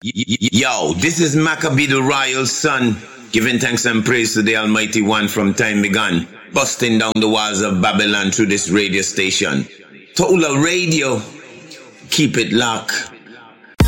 Yo, this is Maccabee the Royal Son, giving thanks and praise to the Almighty One from time begun, busting down the walls of Babylon through this radio station. Tola Radio, keep it locked.